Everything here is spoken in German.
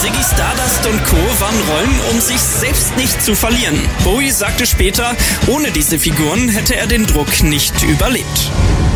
Ziggy Stardust und Co. waren Rollen, um sich selbst nicht zu verlieren. Bowie sagte später, ohne diese Figuren hätte er den Druck nicht überlebt.